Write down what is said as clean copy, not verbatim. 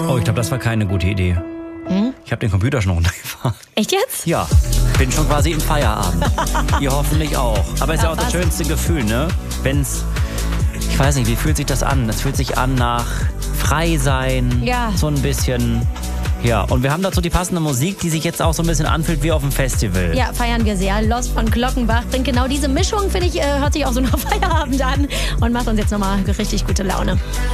Oh, ich glaube, das war keine gute Idee. Ich habe den Computer schon runtergefahren. Echt jetzt? Ja, bin schon quasi im Feierabend. Ihr hoffentlich auch. Aber es ist ja auch das schönste Gefühl, ne? Wenn's, ich weiß nicht, wie fühlt sich das an? Das fühlt sich an nach frei sein, Ja. so ein bisschen. Ja, und wir haben dazu die passende Musik, die sich jetzt auch so ein bisschen anfühlt wie auf dem Festival. Ja, feiern wir sehr. Lost von Glockenbach bringt genau diese Mischung, finde ich, hört sich auch so nach Feierabend an und macht uns jetzt nochmal richtig gute Laune.